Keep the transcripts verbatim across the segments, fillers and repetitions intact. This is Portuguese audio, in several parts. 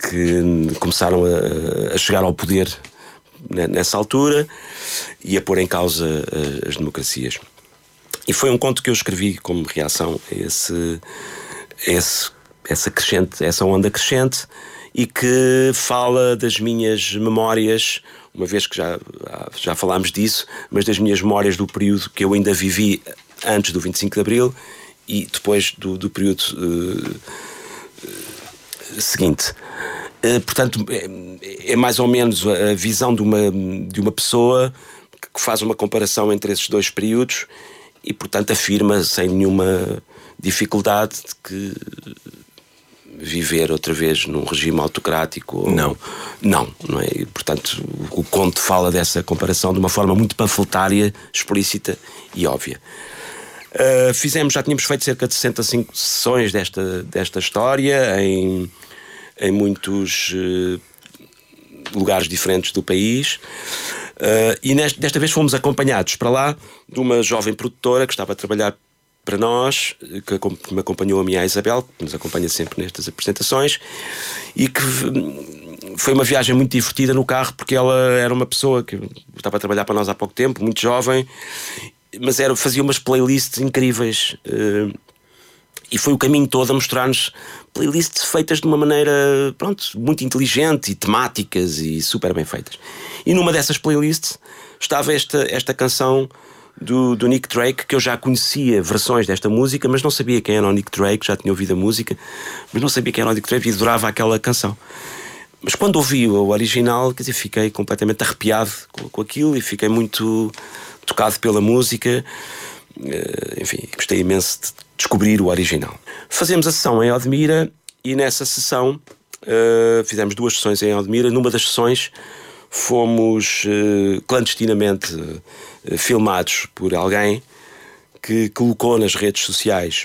que começaram a, a chegar ao poder nessa altura e a pôr em causa as democracias. E foi um conto que eu escrevi como reação a esse, a esse, essa, crescente, essa onda crescente, e que fala das minhas memórias, uma vez que já, já falámos disso, mas das minhas memórias do período que eu ainda vivi antes do vinte e cinco de Abril e depois do, do período uh, uh, seguinte. Uh, portanto, é, é mais ou menos a visão de uma, de uma pessoa que faz uma comparação entre esses dois períodos e, portanto, afirma sem nenhuma dificuldade de que viver outra vez num regime autocrático ou... não. não, não é? E, portanto, o conto fala dessa comparação de uma forma muito panfletária, explícita e óbvia. Uh, fizemos, já tínhamos feito cerca de sessenta e cinco sessões desta, desta história em, em muitos uh, lugares diferentes do país, uh, e neste, desta vez fomos acompanhados para lá de uma jovem produtora que estava a trabalhar para nós, que me acompanhou, a minha Isabel, que nos acompanha sempre nestas apresentações, e que foi uma viagem muito divertida no carro, porque ela era uma pessoa que estava a trabalhar para nós há pouco tempo, muito jovem, mas era, fazia umas playlists incríveis, uh, e foi o caminho todo a mostrar-nos playlists feitas de uma maneira, pronto, muito inteligente e temáticas e super bem feitas. E numa dessas playlists estava esta, esta canção do, do Nick Drake, que eu já conhecia versões desta música, mas não sabia quem era o Nick Drake, já tinha ouvido a música, mas não sabia quem era o Nick Drake e adorava aquela canção. Mas quando ouvi o original, quer dizer, fiquei completamente arrepiado com, com aquilo e fiquei muito tocado pela música. Enfim, gostei imenso de descobrir o original. Fazemos a sessão em Odmira e nessa sessão uh, fizemos duas sessões em Odmira. Numa das sessões fomos uh, clandestinamente uh, filmados por alguém que colocou nas redes sociais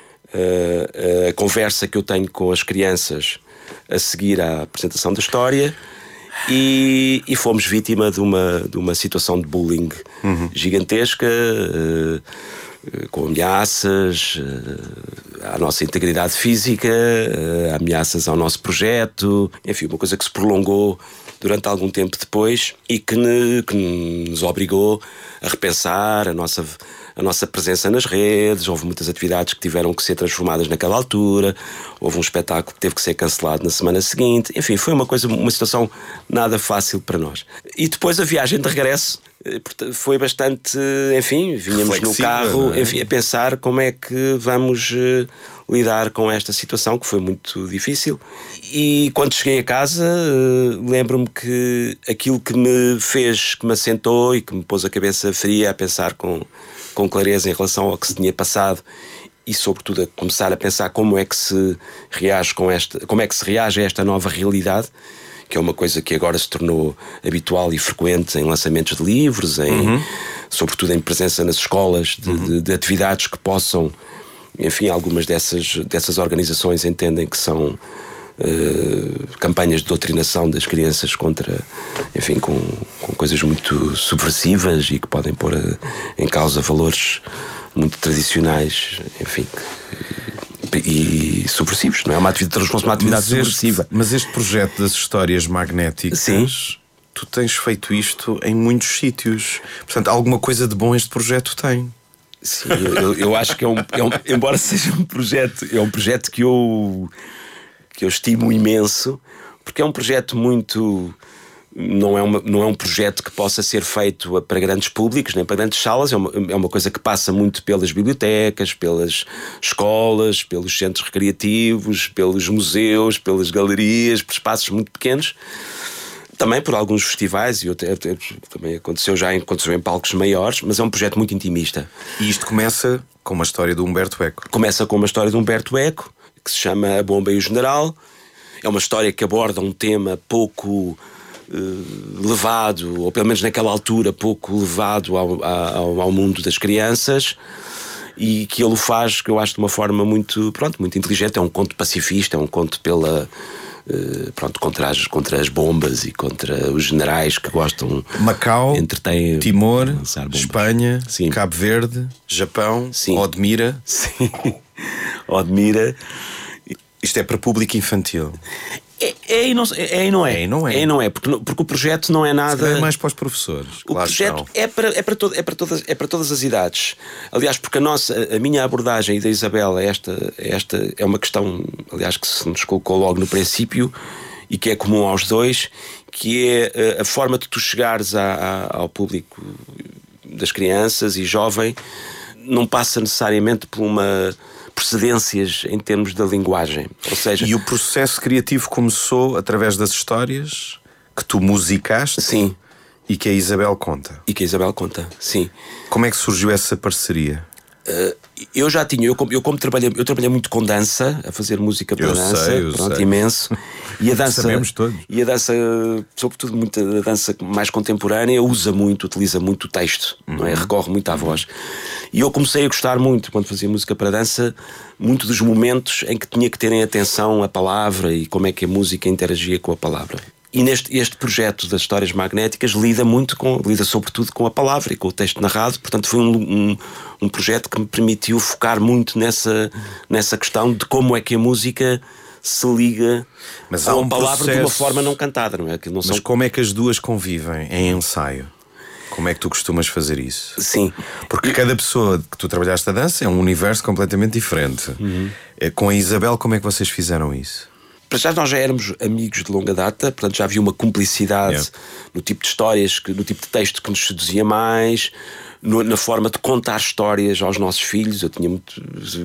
uh, a conversa que eu tenho com as crianças a seguir à apresentação da história, e, e fomos vítima de uma, de uma situação de bullying uhum. gigantesca, uh, com ameaças uh, à nossa integridade física, uh, ameaças ao nosso projeto, enfim, uma coisa que se prolongou durante algum tempo depois e que, ne, que nos obrigou a repensar a nossa, a nossa presença nas redes. Houve muitas atividades que tiveram que ser transformadas naquela altura, houve um espetáculo que teve que ser cancelado na semana seguinte. Enfim, foi uma coisa, uma situação nada fácil para nós. E depois a viagem de regresso foi bastante, enfim, vínhamos no carro, é? enfim, a pensar como é que vamos uh, lidar com esta situação, que foi muito difícil. E quando cheguei a casa, uh, lembro-me que aquilo que me fez, que me assentou e que me pôs a cabeça fria a pensar com, com clareza em relação ao que se tinha passado, e sobretudo a começar a pensar como é que se reage com esta, como é que se reage a esta nova realidade, que é uma coisa que agora se tornou habitual e frequente em lançamentos de livros, em, uhum. sobretudo em presença nas escolas de, uhum. de, de atividades que possam, enfim, algumas dessas, dessas organizações entendem que são uh, campanhas de doutrinação das crianças contra, enfim, com, com coisas muito subversivas e que podem pôr a, em causa valores muito tradicionais, enfim, e subversivos, não é? Uma atividade, transforma-se numa atividade mas este, subversiva. Mas este projeto das histórias magnéticas, sim, tu tens feito isto em muitos sítios. Portanto, alguma coisa de bom este projeto tem. Sim, eu, eu acho que é um, é um, embora seja um projeto, é um projeto que eu, que eu estimo imenso, porque é um projeto muito... Não é, uma, não é um projeto que possa ser feito para grandes públicos, nem para grandes salas. É uma, é uma coisa que passa muito pelas bibliotecas, pelas escolas, pelos centros recreativos, pelos museus, pelas galerias, por espaços muito pequenos. Também por alguns festivais, e eu, também aconteceu já aconteceu em palcos maiores, mas é um projeto muito intimista. E isto começa com uma história do Humberto Eco. Começa com uma história de Humberto Eco, que se chama A Bomba e o General. É uma história que aborda um tema pouco... Uh, levado, ou pelo menos naquela altura pouco levado ao, ao, ao mundo das crianças, e que ele o faz, que eu acho, de uma forma muito, pronto, muito inteligente. É um conto pacifista, é um conto pela, uh, pronto, contra as, contra as bombas e contra os generais que gostam. Macau, entretêm, Timor, Espanha, sim, Cabo Verde, Japão, sim, Odmira. Sim. Odmira. Isto é para público infantil. É, É e não é. E não é. É e não é. É e não é porque, porque o projeto não é nada. É mais para os professores. O projeto é para, é, para todo, é, para todas, é para todas as idades. Aliás, porque a, nossa, a minha abordagem e da Isabela, esta, esta é uma questão, aliás, que se nos colocou logo no princípio e que é comum aos dois, que é a, a forma de tu chegares a, a, ao público das crianças e jovem, não passa necessariamente por uma precedências em termos da linguagem. Ou seja, e o processo criativo começou através das histórias que tu musicaste. Sim. E que a Isabel conta. E que a Isabel conta, sim. Como é que surgiu essa parceria? Uh, eu já tinha, eu como, eu como trabalhei, eu trabalhei muito com dança, a fazer música para eu dança, sei, eu pronto, sei. imenso. E a dança, sabemos todos. E a dança, sobretudo muita dança mais contemporânea, usa muito, utiliza muito o texto, uhum. não é? Recorre muito à voz. E eu comecei a gostar muito, quando fazia música para dança, muito dos momentos em que tinha que terem atenção à palavra e como é que a música interagia com a palavra. E neste este projeto das histórias magnéticas lida muito com, lida sobretudo com a palavra e com o texto narrado. Portanto, foi um, um, um projeto que me permitiu focar muito nessa, nessa questão de como é que a música se liga Mas com há um a palavra processo... de uma forma não cantada, não é? Que não Mas são... como é que as duas convivem em ensaio? Como é que tu costumas fazer isso? Sim. Porque cada pessoa que tu trabalhaste a dança é um universo completamente diferente. Uhum. Com a Isabel, como é que vocês fizeram isso? Para já nós já éramos amigos de longa data, portanto já havia uma cumplicidade yeah. no tipo de histórias, que, no tipo de texto que nos seduzia mais, no, na forma de contar histórias aos nossos filhos. Eu tinha muito,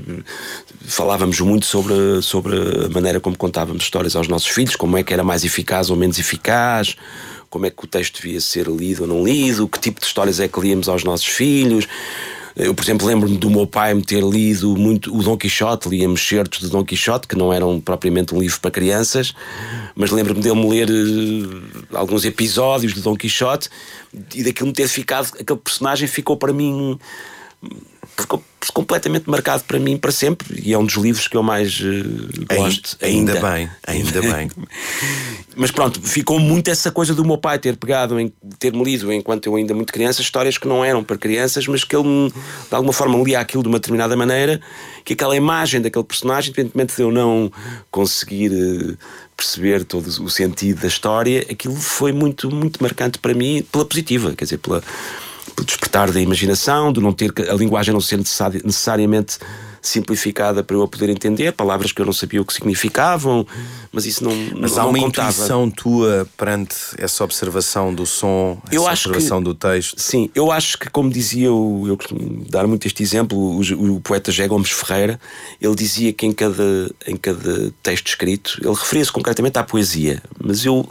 falávamos muito sobre, sobre a maneira como contávamos histórias aos nossos filhos, como é que era mais eficaz ou menos eficaz, como é que o texto devia ser lido ou não lido, que tipo de histórias é que líamos aos nossos filhos. Eu, por exemplo, lembro-me do meu pai me ter lido muito o Dom Quixote, líamos certos de Dom Quixote, que não eram propriamente um livro para crianças, mas lembro-me dele me ler uh, alguns episódios de Dom Quixote e daquilo me ter ficado, aquele personagem ficou para mim, ficou completamente marcado para mim para sempre, e é um dos livros que eu mais uh, gosto. Ainda, ainda bem, ainda bem. Mas pronto, ficou muito essa coisa do meu pai ter pegado, em, ter-me lido enquanto eu ainda muito criança, histórias que não eram para crianças, mas que ele de alguma forma lia aquilo de uma determinada maneira, que aquela imagem daquele personagem, independentemente de eu não conseguir uh, perceber todo o sentido da história, aquilo foi muito, muito marcante para mim, pela positiva, quer dizer, pela pelo despertar da imaginação, de não ter a linguagem não ser necessari- necessariamente simplificada para eu a poder entender, palavras que eu não sabia o que significavam, mas isso não Mas não, há uma não contava. intuição tua perante essa observação do som, essa eu acho observação que, do texto? Sim, eu acho que, como dizia, o, eu costumo dar muito este exemplo, o, o poeta José Gomes Ferreira, ele dizia que em cada, em cada texto escrito, ele referia-se concretamente à poesia, mas eu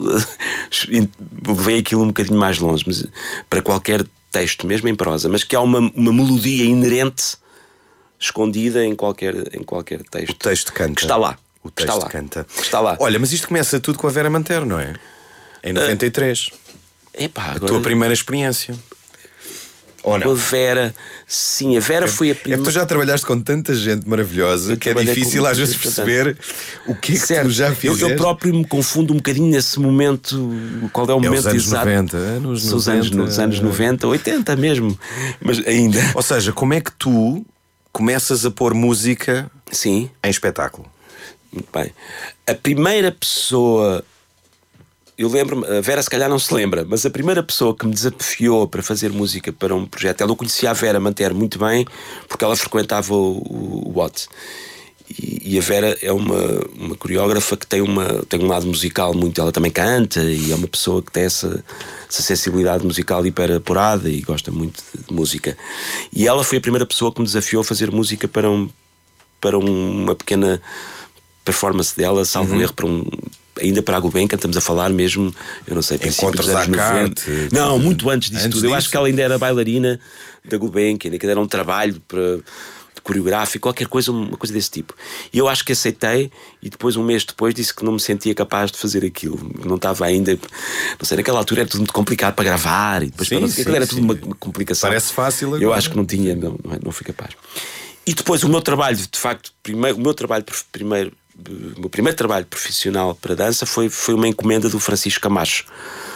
levei aquilo um bocadinho mais longe, mas para qualquer texto, mesmo em prosa, mas que há uma, uma melodia inerente escondida em qualquer, em qualquer texto. O texto canta. Que está lá. O texto está lá. canta. Está lá. Olha, mas isto começa tudo com a Vera Mantero, não é? Em noventa e três. Uh, epá, agora... A tua primeira experiência. Ou não? A Vera, sim, a Vera é, foi a primeira. É que tu já trabalhaste com tanta gente maravilhosa eu que é difícil às vezes perceber o que é que certo. tu já fizeste. Eu, eu próprio me confundo um bocadinho nesse momento. Qual é o é momento os anos exato? noventa, anos São os anos, os anos noventa, oitenta mesmo. Mas ainda. Ou seja, como é que tu começas a pôr música sim. em espetáculo? Muito bem. A primeira pessoa. Eu lembro-me, a Vera se calhar não se lembra, mas a primeira pessoa que me desafiou para fazer música para um projeto, ela eu conhecia a Vera Mantero muito bem, porque ela frequentava o, o, o Watt. E, e a Vera é uma, uma coreógrafa que tem, uma, tem um lado musical muito, ela também canta, e é uma pessoa que tem essa, essa sensibilidade musical hiper apurada e gosta muito de, de música. E ela foi a primeira pessoa que me desafiou a fazer música para, um, para uma pequena performance dela, salvo uhum. erro, para um... ainda para a Gulbenkian, estamos a falar mesmo, eu não sei, princípios dos anos noventa. Não, muito antes disso antes tudo. Disso? Eu acho que ela ainda era bailarina da Gulbenkian, que era um trabalho para, de coreográfico, qualquer coisa, uma coisa desse tipo. E eu acho que aceitei, e depois, um mês depois, disse que não me sentia capaz de fazer aquilo. Não estava ainda, não sei, naquela altura era tudo muito complicado para gravar, e depois sim, para não, sim, aquilo era sim. tudo uma, uma complicação. Parece fácil agora. Eu acho que não tinha, não, não fui capaz. E depois o meu trabalho, de facto, primeiro, o meu trabalho primeiro. O meu primeiro trabalho profissional para dança foi, foi uma encomenda do Francisco Camacho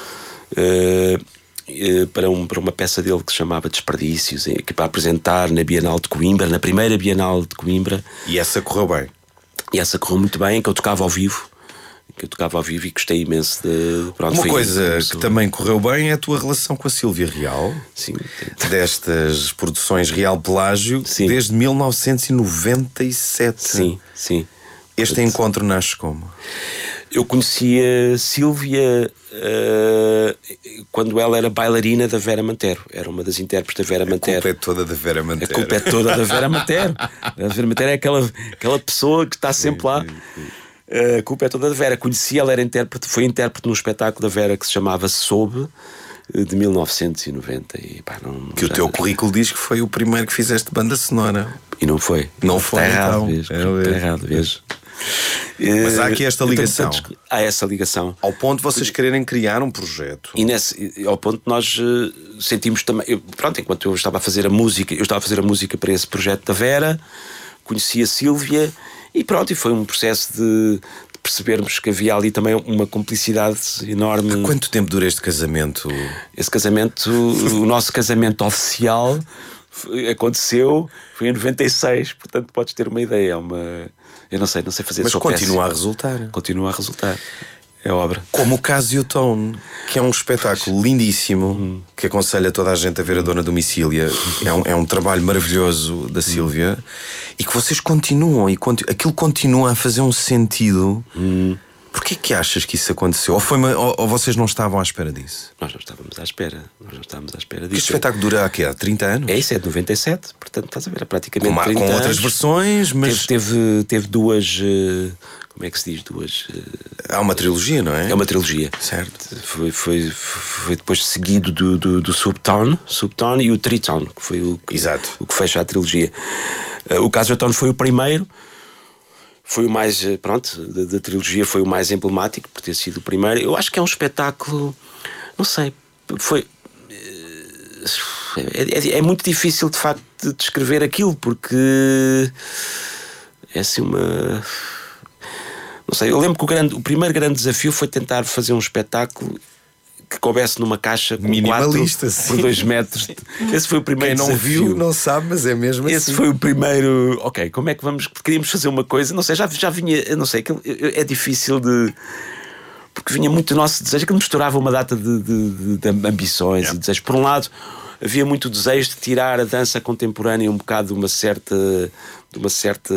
uh, uh, para, um, para uma peça dele que se chamava Desperdícios, que para apresentar na Bienal de Coimbra, na primeira Bienal de Coimbra. E essa correu bem? E essa correu muito bem, que eu tocava ao vivo que eu tocava ao vivo e gostei imenso de. Pronto, Uma foi coisa isso. que também correu bem é a tua relação com a Sílvia Real. Sim. Destas produções Real Pelágio, Sim. desde mil novecentos e noventa e sete. Sim, sim. Este encontro nasce como? Eu conheci a Sílvia uh, quando ela era bailarina da Vera Mantero. Era uma das intérpretes da Vera Mantero. A culpa é toda da Vera Mantero. A culpa é toda da Vera Mantero. A Vera Mantero é aquela, aquela pessoa que está sempre lá. A culpa é toda da Vera. Conheci, ela era intérprete, foi intérprete num espetáculo da Vera que se chamava Sob, de mil novecentos e noventa. E, pá, não, que já... o teu currículo diz que foi o primeiro que fizeste banda sonora. E não foi. Não foi, está errado, então. Vejo, É, está errado, vejo. Mas há aqui esta ligação. Tantos... Há essa ligação. Ao ponto de vocês quererem criar um projeto. E nesse, ao ponto de nós uh, sentimos também. Eu, pronto, enquanto eu estava a fazer a música, eu estava a fazer a música para esse projeto da Vera, conheci a Sílvia e pronto, e foi um processo de, de percebermos que havia ali também uma cumplicidade enorme. Há quanto tempo dura este casamento? Esse casamento, o nosso casamento oficial aconteceu, foi em noventa e seis, portanto podes ter uma ideia. É uma. Eu não sei, não sei fazer. Mas continua a resultar. Continua a resultar. É obra. Como o Casiotone, que é um espetáculo lindíssimo, hum. que aconselho a toda a gente a ver a Dona Domicília. É um, é um trabalho maravilhoso da Sílvia. Hum. E que vocês continuam, e continu... aquilo continua a fazer um sentido. Hum. Porquê que achas que isso aconteceu? Ou, foi uma... ou, ou vocês não estavam à espera disso? Nós não estávamos à espera. Nós não estávamos à espera disso. Este espetáculo dura há, quê? Há trinta anos? É isso, é de noventa e sete. Portanto, estás a ver, é praticamente com, uma, trinta com anos. outras versões, mas... Teve, teve, teve duas... Uh, como é que se diz? Duas... Uh, há uma trilogia, não é? É uma trilogia. Certo. Foi, foi, foi depois seguido do, do, do Subtone, Subtone e o Tritone, que foi o que, Exato. o que fecha a trilogia. Uh, o Casiotone foi o primeiro. Foi o mais, pronto, da, da trilogia foi o mais emblemático por ter sido o primeiro. Eu acho que é um espetáculo, não sei, foi é, é, é muito difícil de facto de descrever aquilo, porque é assim uma, não sei, eu lembro que o, grande, o primeiro grande desafio foi tentar fazer um espetáculo que coubesse numa caixa com minimalista, quatro por dois metros. Esse foi o primeiro Quem não desafio. viu não sabe, mas é mesmo Esse assim. Esse foi o primeiro. Ok, como é que vamos. Queríamos fazer uma coisa, não sei, já, já vinha. Eu não sei, é difícil de. Porque vinha muito o nosso desejo, que misturava uma data de, de, de ambições yeah. e desejos. Por um lado, havia muito o desejo de tirar a dança contemporânea um bocado de uma certa. de uma certa.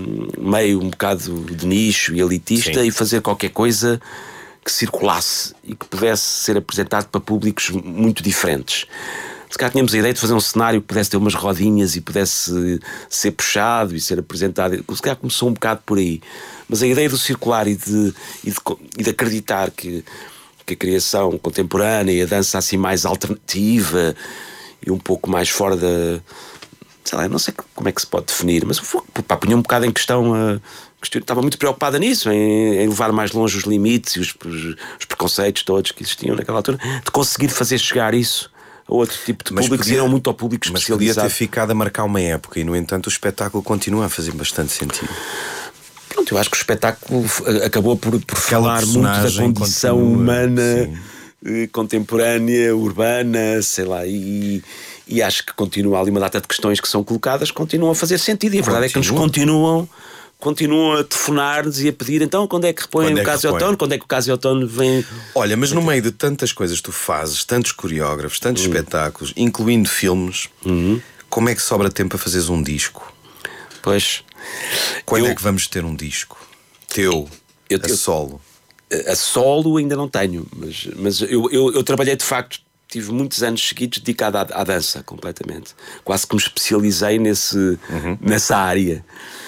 meio um bocado de nicho e elitista. Sim. E fazer qualquer coisa que circulasse e que pudesse ser apresentado para públicos muito diferentes. Se calhar tínhamos a ideia de fazer um cenário que pudesse ter umas rodinhas e pudesse ser puxado e ser apresentado. Se calhar começou um bocado por aí. Mas a ideia do circular e de, e de, e de acreditar que, que a criação contemporânea e a dança assim mais alternativa e um pouco mais fora da... sei lá, não sei como é que se pode definir, mas pá, punha um bocado em questão a... estava muito preocupada nisso, em, em levar mais longe os limites e os, os, os preconceitos todos que existiam naquela altura, de conseguir fazer chegar isso a outro tipo de público, que irão muito ao público especializado. Mas podia ter ficado a marcar uma época e, no entanto, o espetáculo continua a fazer bastante sentido. Pronto, eu acho que o espetáculo acabou por, por falar muito da condição continua, humana, sim. contemporânea, urbana, sei lá, e... e acho que continua ali uma data de questões que são colocadas, continuam a fazer sentido, e a verdade continua. É que nos continuam continuam a telefonar-nos e a pedir, então quando é que repõem o Casiotone, quando é que o Casiotone vem... Olha, mas no meio de tantas coisas que tu fazes, tantos coreógrafos, tantos uhum. espetáculos, incluindo filmes, uhum. como é que sobra tempo para fazeres um disco? Pois quando eu... é que vamos ter um disco teu, eu, a eu, solo? A, a solo ainda não tenho, mas, mas eu, eu, eu trabalhei de facto. Tive muitos anos seguidos dedicado à, à dança, completamente. Quase que me especializei nesse, uhum. nessa área.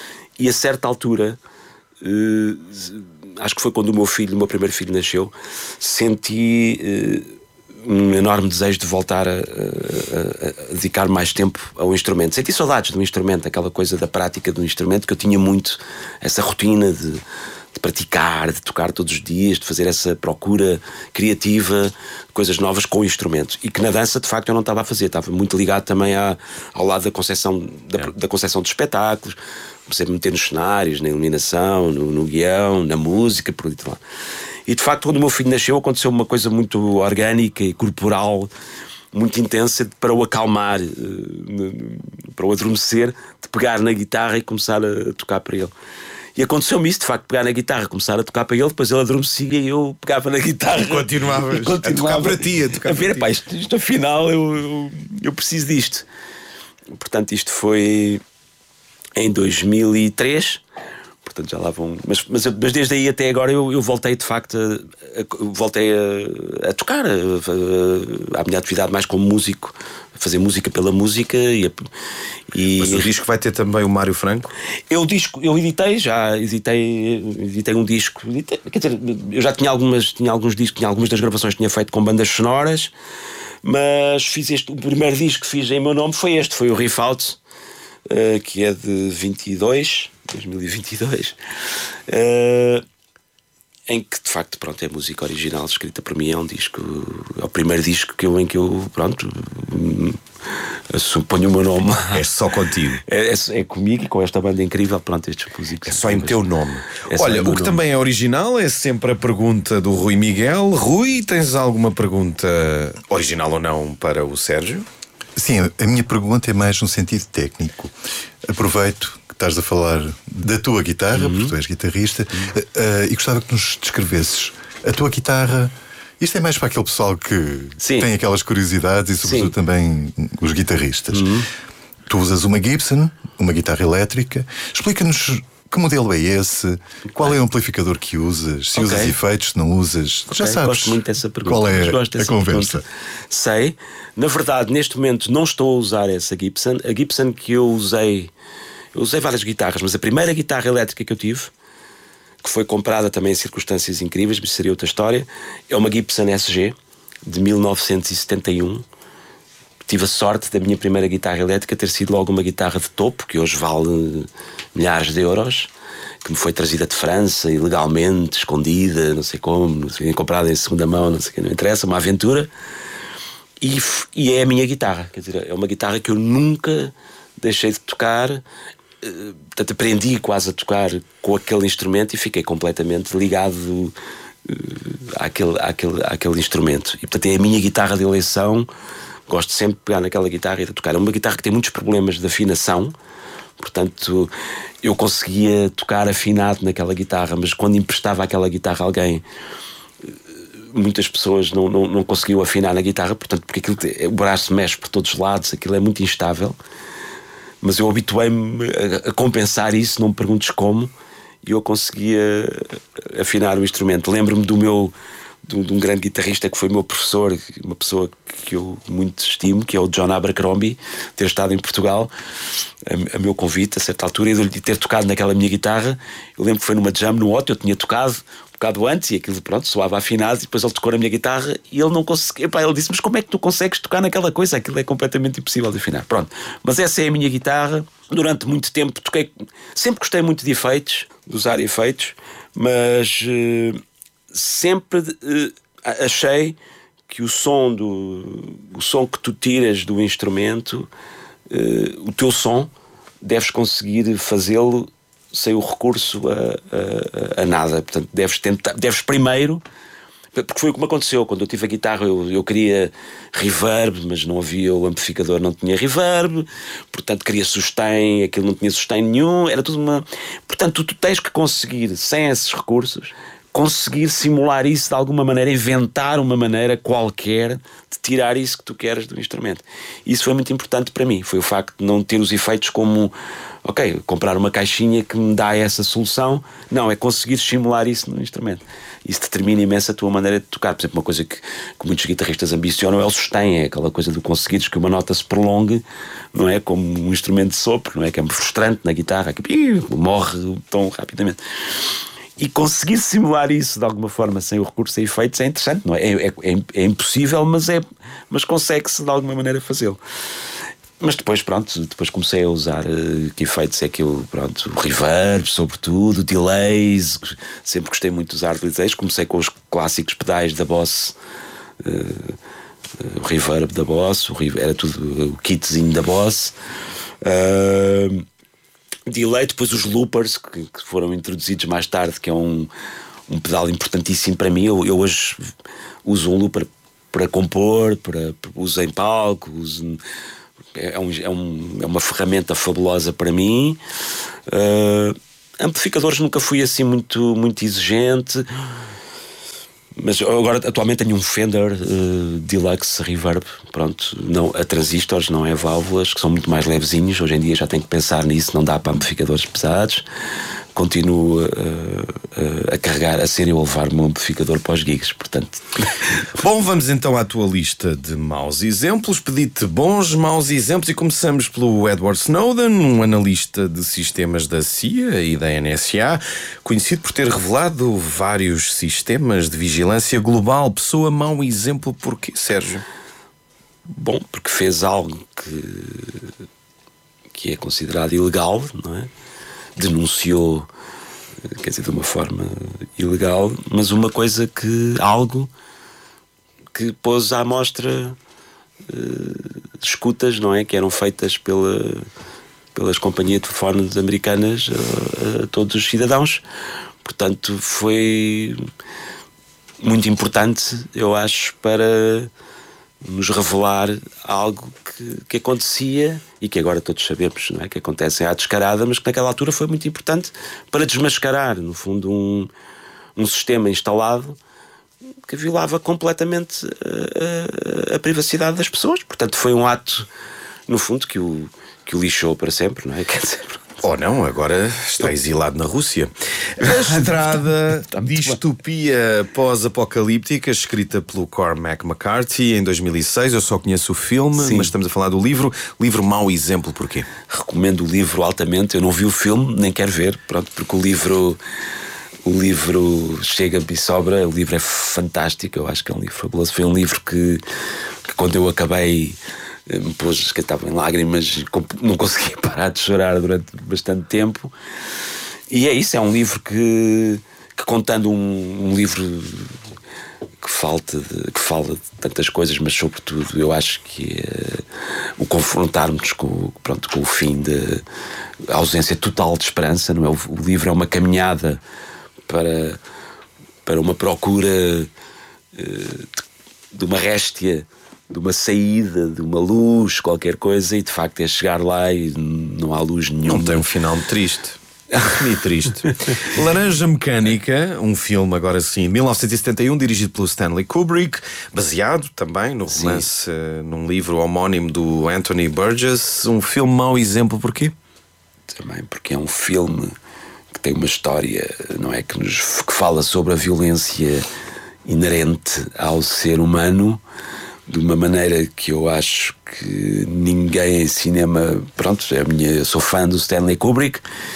E a certa altura, uh, acho que foi quando o meu filho, o meu primeiro filho nasceu, senti uh, um enorme desejo de voltar a, a, a, a dedicar mais tempo ao instrumento. Senti saudades do instrumento, aquela coisa da prática do instrumento, que eu tinha muito essa rotina de... de praticar, de tocar todos os dias, de fazer essa procura criativa de coisas novas com o instrumento, e que na dança de facto eu não estava a fazer, estava muito ligado também à, ao lado da concepção, da, é. da concepção de espetáculos, comecei a me meter nos cenários, na iluminação, no, no guião, na música, por aí lá. E de facto quando o meu filho nasceu aconteceu uma coisa muito orgânica e corporal, muito intensa, para o acalmar, para o adormecer, de pegar na guitarra e começar a tocar para ele. E aconteceu-me isso, de facto, pegar na guitarra, começar a tocar para ele, depois ele adormecia e eu pegava na guitarra. E continuavas e continuava a tocar para ti, a, tocar a ver, para pá, isto, isto afinal eu, eu, eu preciso disto. Portanto, isto foi em dois mil e três. Portanto, já lá vão. Mas, mas, mas desde aí até agora eu, eu voltei de facto a, a, voltei a, a tocar, a, a, a minha atividade mais como músico, a fazer música pela música. E, a, e mas o disco vai ter também o Mário Franco? Eu, disco, eu editei, já editei, editei um disco. Editei, quer dizer, eu já tinha, algumas, tinha alguns discos, tinha algumas das gravações que tinha feito com bandas sonoras, mas fiz este. O primeiro disco que fiz em meu nome foi este, foi o Riff Out, uh, que é de vinte e dois. dois mil e vinte e dois, uh, em que de facto, pronto, é música original escrita por mim. É um disco, é o primeiro disco que eu, em que eu, pronto, suponho o meu nome. É só contigo. É, é, é comigo e com esta banda incrível. Pronto, estes músicos. É só em teu nome. É Olha, o que nome. Também é original é sempre a pergunta do Rui Miguel. Rui, tens alguma pergunta original ou não para o Sérgio? Sim, a minha pergunta é mais no sentido técnico. Aproveito que estás a falar da tua guitarra, uhum. porque tu és guitarrista, uhum. uh, e gostava que nos descrevesses a tua guitarra. Isto é mais para aquele pessoal que Sim. tem aquelas curiosidades e sobretudo Sim. também os guitarristas. Uhum. Tu usas uma Gibson, uma guitarra elétrica. Explica-nos que modelo é esse, qual é o amplificador que usas, se okay. usas efeitos, se não usas. Okay. Já sabes. Gosto muito dessa pergunta. Qual é a conversa? Pergunta. Sei. Na verdade, neste momento não estou a usar essa Gibson. A Gibson que eu usei, eu usei várias guitarras, mas a primeira guitarra elétrica que eu tive, que foi comprada também em circunstâncias incríveis, mas seria outra história, é uma Gibson S G de mil novecentos e setenta e um. Tive a sorte da minha primeira guitarra elétrica ter sido logo uma guitarra de topo, que hoje vale milhares de euros, que me foi trazida de França, ilegalmente, escondida, não sei como, não sei, comprada em segunda mão, não sei o que, não interessa, uma aventura. E, e é a minha guitarra, quer dizer, é uma guitarra que eu nunca deixei de tocar. Portanto, aprendi quase a tocar com aquele instrumento e fiquei completamente ligado uh, àquele, àquele, àquele instrumento. E portanto é a minha guitarra de eleição. Gosto sempre de pegar naquela guitarra e de tocar. É uma guitarra que tem muitos problemas de afinação. Portanto, eu conseguia tocar afinado naquela guitarra, mas quando emprestava aquela guitarra a alguém, muitas pessoas não, não, não conseguiam afinar na guitarra. Portanto, porque aquilo, o braço mexe por todos os lados, aquilo é muito instável. Mas eu habituei-me a, a compensar isso, não me perguntes como, e eu conseguia afinar o instrumento. Lembro-me do meu, de, de um grande guitarrista que foi meu professor, uma pessoa que eu muito estimo, que é o John Abercrombie, ter estado em Portugal a, a meu convite, a certa altura, e de ter tocado naquela minha guitarra. Eu lembro que foi numa jam no Otto, eu tinha tocado um bocado antes e aquilo, pronto, soava afinado, e depois ele tocou na minha guitarra e ele não conseguia. Epá, ele disse: mas como é que tu consegues tocar naquela coisa? Aquilo é completamente impossível de afinar. Pronto, mas essa é a minha guitarra. Durante muito tempo toquei, sempre gostei muito de efeitos, de usar efeitos, mas uh, sempre uh, achei que o som do o som que tu tiras do instrumento, uh, o teu som, deves conseguir fazê-lo sem o recurso a, a, a nada. Portanto, deves tentar, deves primeiro, porque foi o que me aconteceu quando eu tive a guitarra. Eu, eu queria reverb, mas não havia, o amplificador não tinha reverb, portanto queria sustain, aquilo não tinha sustain nenhum, era tudo uma. Portanto, tu, tu tens que conseguir, sem esses recursos, conseguir simular isso de alguma maneira, inventar uma maneira qualquer de tirar isso que tu queres do instrumento. Isso foi muito importante para mim. Foi o facto de não ter os efeitos como, ok, comprar uma caixinha que me dá essa solução. Não, é conseguir simular isso no instrumento. Isso determina imenso a tua maneira de tocar. Por exemplo, uma coisa que, que muitos guitarristas ambicionam é o sustain, é aquela coisa de conseguires que uma nota se prolongue, não é? Como um instrumento de sopro, não é? Que é frustrante na guitarra, que ih, morre o tom rapidamente. E conseguir simular isso de alguma forma sem o recurso a efeitos é interessante, não é? É, é, é impossível, mas, é, mas consegue-se de alguma maneira fazê-lo. Mas depois, pronto, depois comecei a usar uh, que efeitos é que eu, pronto, reverb, sobretudo, delays, sempre gostei muito de usar delays. Comecei com os clássicos pedais da Boss, uh, o reverb da Boss, o reverb, era tudo o kitzinho da Boss. Uh, delay, depois os loopers que, que foram introduzidos mais tarde, que é um, um pedal importantíssimo para mim. Eu, eu hoje uso um looper para compor, para, para uso em palco, uso, é, um, é, um, é uma ferramenta fabulosa para mim. Uh, amplificadores nunca fui assim muito, muito exigente. Mas agora atualmente tenho um Fender uh, Deluxe Reverb, pronto, não, a transistores, não é válvulas, que são muito mais levezinhos. Hoje em dia já tenho que pensar nisso, não dá para amplificadores pesados. Continuo uh, uh, a carregar, a ser eu a levar-me um amplificador para os gigs, portanto. Bom, vamos então à tua lista de maus exemplos. Pedi-te bons, maus exemplos e começamos pelo Edward Snowden, um analista de sistemas da C I A e da N S A, conhecido por ter revelado vários sistemas de vigilância global. Pessoa mau exemplo porquê, Sérgio? Bom, porque fez algo que, que é considerado ilegal, não é? Denunciou, quer dizer, de uma forma ilegal, mas uma coisa que, algo que pôs à mostra uh, escutas, não é? Que eram feitas pela, pelas companhias de telefones americanas a, a todos os cidadãos. Portanto, foi muito importante, eu acho, para nos revelar algo que, que acontecia e que agora todos sabemos, não é? Que acontece à descarada, mas que naquela altura foi muito importante para desmascarar, no fundo, um, um sistema instalado que violava completamente a, a, a privacidade das pessoas. Portanto, foi um ato, no fundo, que o, que o lixou para sempre, não é? Quer dizer, ou não, agora está exilado na Rússia. A Estrada, distopia pós-apocalíptica, escrita pelo Cormac McCarthy em dois mil e seis. Eu só conheço o filme, sim, mas estamos a falar do livro. Livro mau exemplo, porquê? Recomendo o livro altamente. Eu não vi o filme, nem quero ver, pronto, porque o livro... O livro chega-me e sobra. O livro é fantástico, eu acho que é um livro fabuloso. Foi um livro que, que quando eu acabei, me pôs, que estava em lágrimas, não conseguia parar de chorar durante bastante tempo. E é isso, é um livro que, que contando um, um livro que, falta de, que fala de tantas coisas, mas sobretudo eu acho que é o confrontarmos com, pronto, com o fim de a ausência total de esperança, não é? O, o livro é uma caminhada para, para uma procura uh, de, de uma réstia, de uma saída, de uma luz, qualquer coisa, e de facto é chegar lá e não há luz nenhuma. Não tem um final triste. E triste. Laranja Mecânica, um filme agora sim, mil novecentos e setenta e um, dirigido pelo Stanley Kubrick, baseado também no romance, uh, num livro homónimo do Anthony Burgess. Um filme mau exemplo, porquê? Também porque é um filme que tem uma história, não é? Que, nos, que fala sobre a violência inerente ao ser humano de uma maneira que eu acho que ninguém em cinema, pronto, é a minha, eu sou fã do Stanley Kubrick,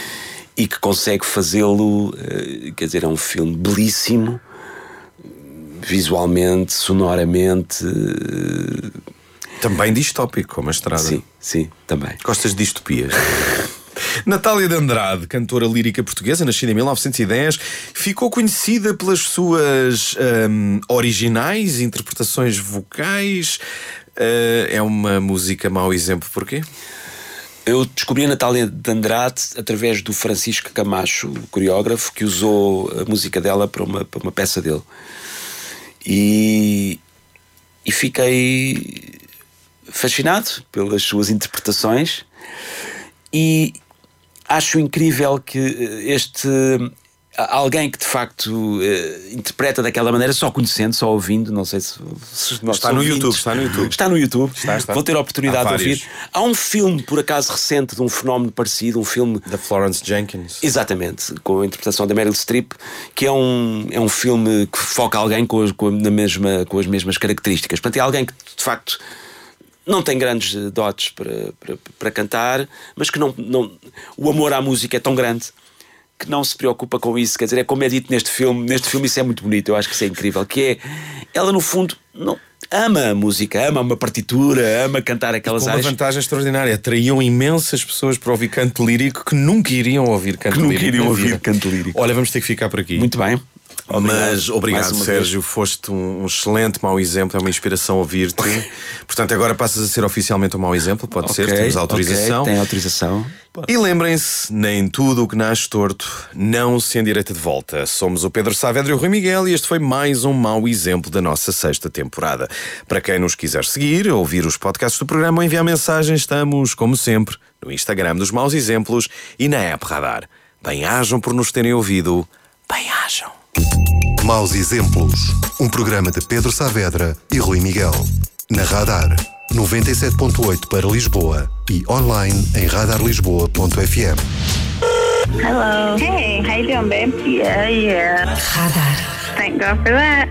e que consegue fazê-lo, quer dizer, é um filme belíssimo, visualmente, sonoramente. Também distópico, como a Estrada. Sim, sim, também. Gostas de distopias? Natália de Andrade, cantora lírica portuguesa, nascida em mil novecentos e dez, ficou conhecida pelas suas um, originais interpretações vocais. Uh, é uma música mau exemplo, porquê? Eu descobri a Natália de Andrade através do Francisco Camacho, o coreógrafo, que usou a música dela para uma, para uma peça dele. E, e fiquei fascinado pelas suas interpretações e acho incrível que este... alguém que de facto uh, interpreta daquela maneira, só conhecendo, só ouvindo, não sei se, se nós está no ouvintes, YouTube, está no YouTube. Está no YouTube. Está, está. Vou ter a oportunidade Há de ouvir. Há um filme, por acaso, recente de um fenómeno parecido, um filme da Florence Jenkins. Exatamente, com a interpretação da Meryl Streep, que é um, é um filme que foca alguém com, as, com, na mesma, com as mesmas características. Portanto, é alguém que de facto não tem grandes dotes para, para, para cantar, mas que não, não, o amor à música é tão grande que não se preocupa com isso. Quer dizer, é como é dito neste filme. Neste filme isso é muito bonito, eu acho que isso é incrível. Que é, ela no fundo não, ama a música, ama uma partitura, ama cantar aquelas com áreas. Uma vantagem extraordinária, atraíam imensas pessoas para ouvir canto lírico que nunca iriam ouvir canto que lírico. Que nunca iriam ouvir canto lírico. Olha, vamos ter que ficar por aqui. Muito bem. Obrigado. Mas obrigado, Sérgio, vez. Foste um, um excelente mau exemplo, é uma inspiração ouvir-te. Portanto, agora passas a ser oficialmente um mau exemplo, pode okay, ser, temos autorização. Okay, tem autorização. E lembrem-se, nem tudo o que nasce torto não se endireita de volta. Somos o Pedro Saavedra e o Rui Miguel e este foi mais um mau exemplo da nossa sexta temporada. Para quem nos quiser seguir, ouvir os podcasts do programa ou enviar mensagens, estamos, como sempre, no Instagram dos Maus Exemplos e na app Radar. Bem-ajam por nos terem ouvido. Bem-ajam. Maus Exemplos. Um programa de Pedro Saavedra e Rui Miguel. Na Radar noventa e sete ponto oito para Lisboa e online em radar lisboa ponto f m. Hello. Hey, how you doing, babe? Yeah, yeah. Radar. Thank God for that.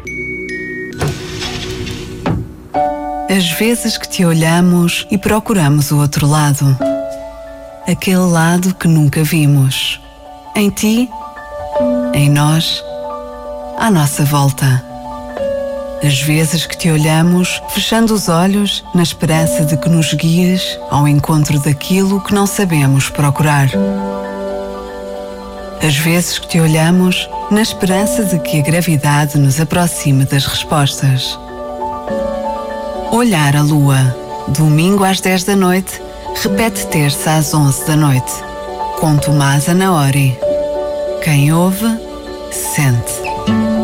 As vezes que te olhamos e procuramos o outro lado. Aquele lado que nunca vimos. Em ti, em nós, à nossa volta. As vezes que te olhamos, fechando os olhos, na esperança de que nos guies ao encontro daquilo que não sabemos procurar. As vezes que te olhamos, na esperança de que a gravidade nos aproxime das respostas. Olhar a lua, domingo às dez da noite, repete terça às onze da noite, com Tomás Anaori. Quem ouve, sente.